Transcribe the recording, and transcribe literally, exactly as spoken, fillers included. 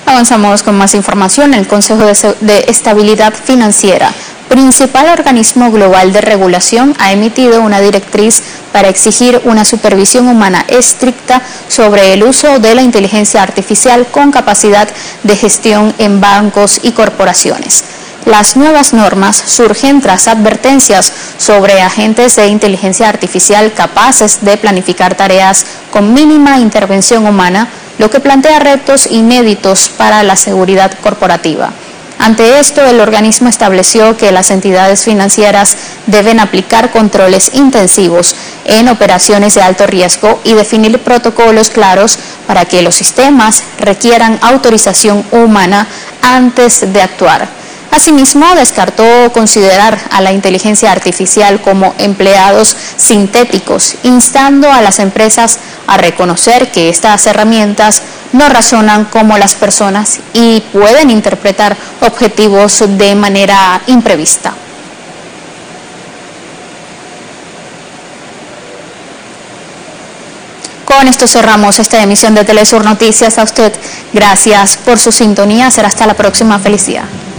Avanzamos con más información. El Consejo de Estabilidad Financiera, principal organismo global de regulación, ha emitido una directriz para exigir una supervisión humana estricta sobre el uso de la inteligencia artificial con capacidad de gestión en bancos y corporaciones. Las nuevas normas surgen tras advertencias sobre agentes de inteligencia artificial capaces de planificar tareas con mínima intervención humana, lo que plantea retos inéditos para la seguridad corporativa. Ante esto, el organismo estableció que las entidades financieras deben aplicar controles intensivos en operaciones de alto riesgo y definir protocolos claros para que los sistemas requieran autorización humana antes de actuar. Asimismo, descartó considerar a la inteligencia artificial como empleados sintéticos, instando a las empresas a reconocer que estas herramientas no razonan como las personas y pueden interpretar objetivos de manera imprevista. Con esto cerramos esta emisión de Telesur Noticias. A usted, gracias por su sintonía. Será hasta la próxima. Feliz día.